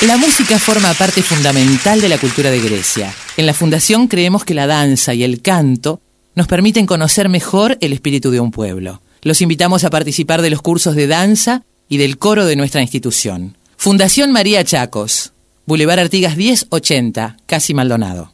La música forma parte fundamental de la cultura de Grecia. En la Fundación creemos que la danza y el canto nos permiten conocer mejor el espíritu de un pueblo. Los invitamos a participar de los cursos de danza y del coro de nuestra institución. Fundación María Chacos, Boulevard Artigas 1080, Casi Maldonado.